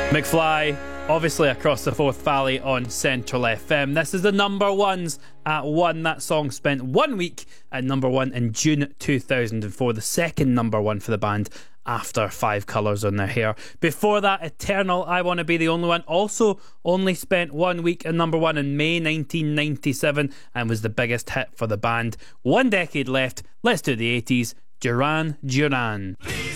McFly, obviously across the Forth Valley on Central FM. This is the number ones at 1. That song spent 1 week at number 1 in June 2004, the second number 1 for the band after Five Colours on Their Hair. Before that, Eternal, I Want to Be the Only One, also only spent 1 week at number 1 in May 1997 and was the biggest hit for the band. 1 decade left. Let's do the 80s. Duran Duran.